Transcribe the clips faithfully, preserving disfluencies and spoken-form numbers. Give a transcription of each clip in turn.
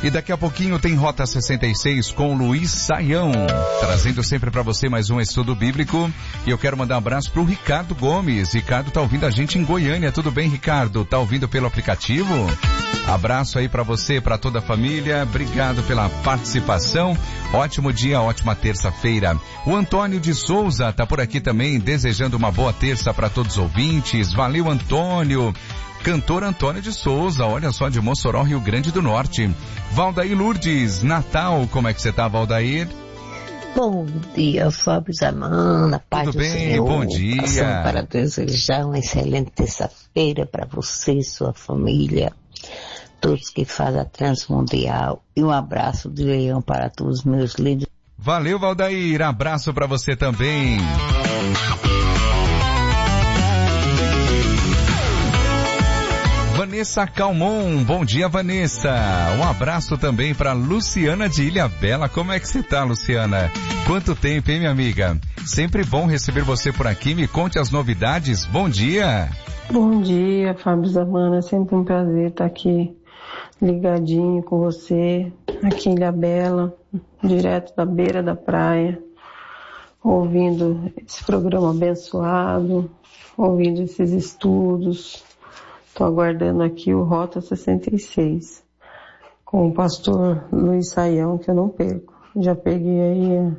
E daqui a pouquinho tem Rota sessenta e seis com Luiz Saião, trazendo sempre para você mais um estudo bíblico. E eu quero mandar um abraço pro Ricardo Gomes. Ricardo tá ouvindo a gente em Goiânia. Tudo bem, Ricardo? Tá ouvindo pelo aplicativo? Abraço aí para você, para toda a família. Obrigado pela participação. Ótimo dia, ótima terça-feira. O Antônio de Souza tá por aqui também, desejando uma boa terça para todos os ouvintes. Valeu, Antônio. Cantor Antônio de Souza, olha só, de Mossoró, Rio Grande do Norte. Valdair Lourdes, Natal, como é que você tá, Valdair? Bom dia, Fábio Zamana, paz Tudo do bem? Senhor. Bom dia. Passando para desejar uma excelente terça-feira para você e sua família, todos que fazem a Transmundial, e um abraço de leão para todos os meus lindos. Valeu, Valdair, abraço para você também. Vanessa Calmon, bom dia, Vanessa. Um abraço também para Luciana de Ilha Bela. Como é que você tá, Luciana? Quanto tempo, hein, minha amiga? Sempre bom receber você por aqui. Me conte as novidades. Bom dia. Bom dia, Fábio Zamana. É sempre um prazer estar aqui ligadinho com você, aqui em Ilha Bela, direto da beira da praia, ouvindo esse programa abençoado, ouvindo esses estudos. Estou aguardando aqui o Rota sessenta e seis, com o pastor Luiz Saião, que eu não perco. Já peguei aí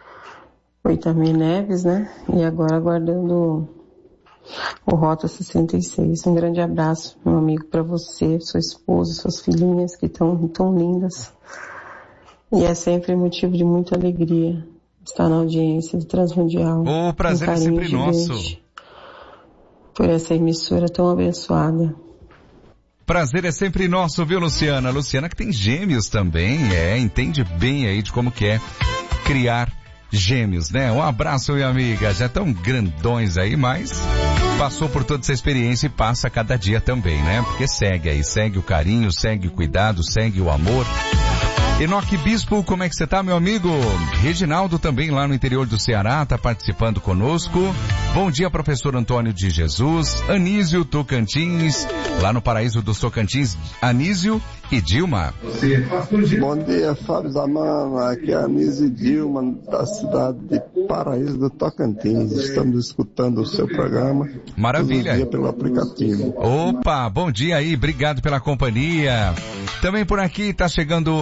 o Itamir Neves, né? E agora aguardando o Rota sessenta e seis. Um grande abraço, meu amigo, para você, sua esposa, suas filhinhas, que estão tão lindas. E é sempre motivo de muita alegria estar na audiência do Transmundial. O prazer um é sempre gigante. nosso. Por essa emissora tão abençoada. Prazer é sempre nosso, viu, Luciana? Luciana que tem gêmeos também, é, entende bem aí de como que é criar gêmeos, né? Um abraço, minha amiga, já tão grandões aí, mas passou por toda essa experiência e passa cada dia também, né? Porque segue aí, segue o carinho, segue o cuidado, segue o amor. Enoque Bispo, como é que você tá, meu amigo? Reginaldo também lá no interior do Ceará, tá participando conosco. Bom dia, professor Antônio de Jesus. Anísio Tocantins, lá no Paraíso dos Tocantins, Anísio e Dilma. Bom dia, Fábio Zamana, aqui é Anísio e Dilma, da cidade de Paraíso do Tocantins. Estamos escutando o seu programa. Maravilha. Todo dia pelo aplicativo. Opa, bom dia aí, obrigado pela companhia. Também por aqui tá chegando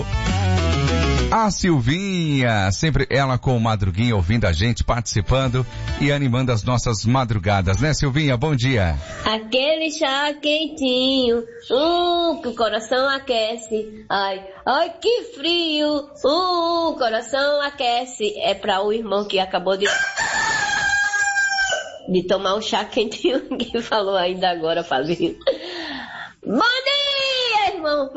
a Silvinha, sempre ela com o Madruguinha ouvindo a gente, participando e animando as nossas madrugadas, né, Silvinha? Bom dia. Aquele chá quentinho, uh, que o coração aquece, ai, ai que frio, uh, o coração aquece, é para o irmão que acabou de de tomar um chá quentinho que falou ainda agora, Fabinho. Bom dia, irmão!